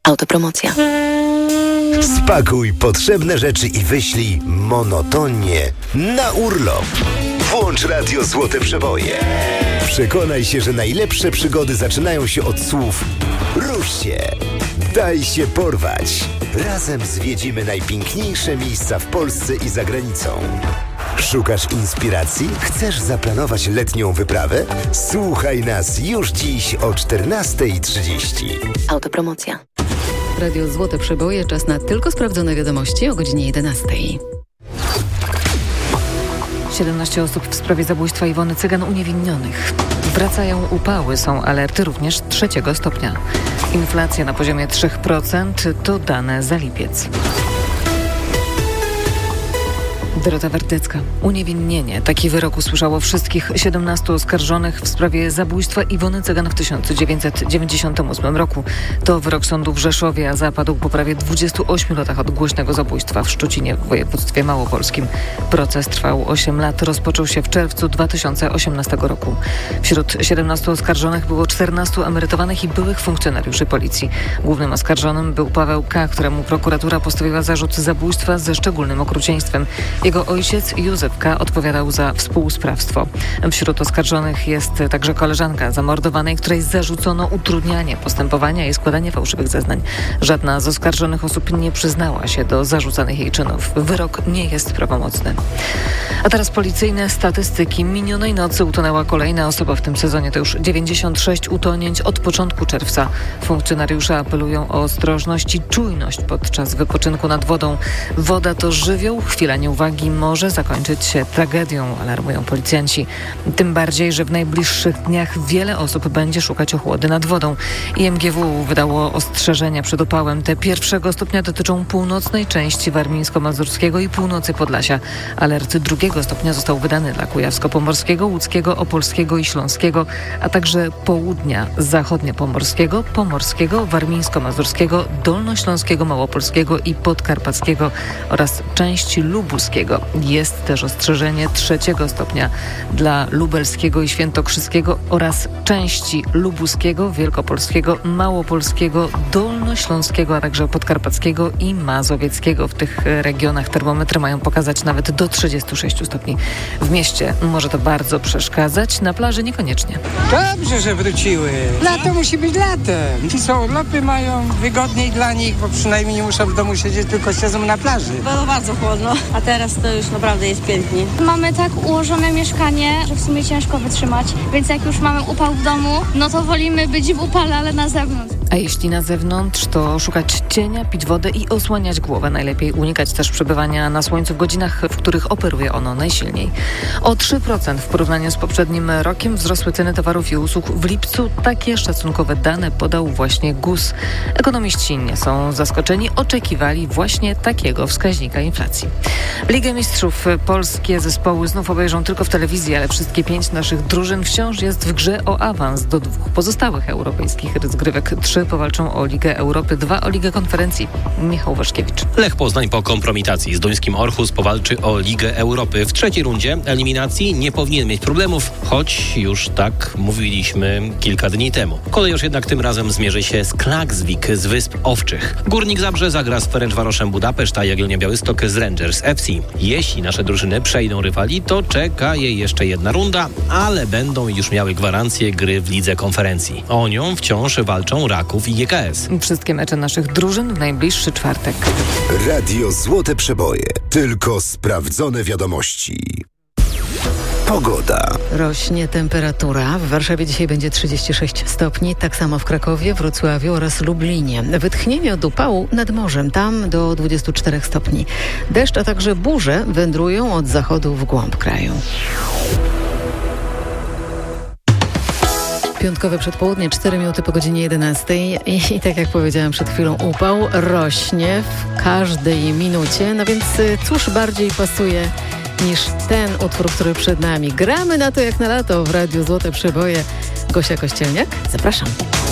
Autopromocja. Spakuj potrzebne rzeczy i wyślij monotonnie na urlop. Włącz Radio Złote Przeboje. Przekonaj się, że najlepsze przygody zaczynają się od słów rusz się, daj się porwać. Razem zwiedzimy najpiękniejsze miejsca w Polsce i za granicą. Szukasz inspiracji? Chcesz zaplanować letnią wyprawę? Słuchaj nas już dziś o 14:30. Autopromocja. Radio Złote Przeboje, czas na tylko sprawdzone wiadomości o godzinie 11. 17 osób w sprawie zabójstwa Iwony Cygan uniewinnionych. Wracają upały, są alerty również 3 stopnia. Inflacja na poziomie 3% to dane za lipiec. Dorota Wardecka. Uniewinnienie. Taki wyrok usłyszało wszystkich 17 oskarżonych w sprawie zabójstwa Iwony Cygan w 1998 roku. To wyrok sądu w Rzeszowie, a zapadł po prawie 28 latach od głośnego zabójstwa w Szczucinie w województwie małopolskim. Proces trwał 8 lat, rozpoczął się w czerwcu 2018 roku. Wśród 17 oskarżonych było 14 emerytowanych i byłych funkcjonariuszy policji. Głównym oskarżonym był Paweł K., któremu prokuratura postawiła zarzut zabójstwa ze szczególnym okrucieństwem. Jego ojciec Józef K. odpowiadał za współsprawstwo. Wśród oskarżonych jest także koleżanka zamordowanej, której zarzucono utrudnianie postępowania i składanie fałszywych zeznań. Żadna z oskarżonych osób nie przyznała się do zarzucanych jej czynów. Wyrok nie jest prawomocny. A teraz policyjne statystyki. Minionej nocy utonęła kolejna osoba w tym sezonie. To już 96 utonięć od początku czerwca. Funkcjonariusze apelują o ostrożność i czujność podczas wypoczynku nad wodą. Woda to żywioł, chwila nieuwagi może zakończyć się tragedią, alarmują policjanci. Tym bardziej, że w najbliższych dniach wiele osób będzie szukać ochłody nad wodą. IMGW wydało ostrzeżenia przed upałem. Te 1 stopnia dotyczą północnej części warmińsko-mazurskiego i północy Podlasia. Alert 2 stopnia został wydany dla kujawsko-pomorskiego, łódzkiego, opolskiego i śląskiego, a także południa zachodnio-pomorskiego, pomorskiego, warmińsko-mazurskiego, dolnośląskiego, małopolskiego i podkarpackiego oraz części lubuskiego. Jest też ostrzeżenie 3 stopnia dla lubelskiego i świętokrzyskiego oraz części lubuskiego, wielkopolskiego, małopolskiego, dolnośląskiego, a także podkarpackiego i mazowieckiego. W tych regionach termometry mają pokazać nawet do 36 stopni. W mieście może to bardzo przeszkadzać, na plaży niekoniecznie. Dobrze, że wróciły. Lato musi być latem. Ci co urlopy mają wygodniej dla nich, bo przynajmniej nie muszą w domu siedzieć, tylko siedzą na plaży. Było bardzo chłodno, a teraz to już naprawdę jest pięknie. Mamy tak ułożone mieszkanie, że w sumie ciężko wytrzymać, więc jak już mamy upał w domu, no to wolimy być w upale, ale na zewnątrz. A jeśli na zewnątrz, to szukać cienia, pić wodę i osłaniać głowę. Najlepiej unikać też przebywania na słońcu w godzinach, w których operuje ono najsilniej. O 3% w porównaniu z poprzednim rokiem wzrosły ceny towarów i usług. W lipcu takie szacunkowe dane podał właśnie GUS. Ekonomiści nie są zaskoczeni, oczekiwali właśnie takiego wskaźnika inflacji. Ligę Mistrzów polskie zespoły znów obejrzą tylko w telewizji, ale wszystkie 5 naszych drużyn wciąż jest w grze o awans do 2 pozostałych europejskich rozgrywek. 3 powalczą o Ligę Europy, 2 o Ligę Konferencji. Michał Waszkiewicz. Lech Poznań po kompromitacji z duńskim Orhus powalczy o Ligę Europy. W trzeciej rundzie eliminacji nie powinien mieć problemów, choć już tak mówiliśmy kilka dni temu. Kolejorz jednak tym razem zmierzy się z Klaksvik z Wysp Owczych. Górnik Zabrze zagra z Ferencvaroszem Budapeszt, a Jagiellonia Białystok z Rangers FC. Jeśli nasze drużyny przejdą rywali, to czeka je jeszcze jedna runda, ale będą już miały gwarancję gry w Lidze Konferencji. O nią wciąż walczą Raków i GKS. Wszystkie mecze naszych drużyn w najbliższy czwartek. Radio Złote Przeboje. Tylko sprawdzone wiadomości. Pogoda. Rośnie temperatura. W Warszawie dzisiaj będzie 36 stopni, tak samo w Krakowie, Wrocławiu oraz Lublinie. Wytchnienie od upału nad morzem, tam do 24 stopni. Deszcz, a także burze wędrują od zachodu w głąb kraju. Piątkowe przedpołudnie, 4 minuty po godzinie 11 i tak jak powiedziałam przed chwilą, upał rośnie w każdej minucie, no więc cóż bardziej pasuje niż ten utwór, który przed nami. Gramy na to jak na lato w Radiu Złote Przeboje. Gosia Kościelniak, zapraszam.